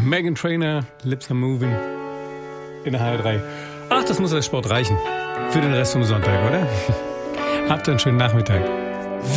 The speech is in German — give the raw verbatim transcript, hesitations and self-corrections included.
Meghan Trainor, Lips are Moving in der H R drei. Ach, das muss als Sport reichen. Für den Rest vom Sonntag, oder? Habt einen schönen Nachmittag.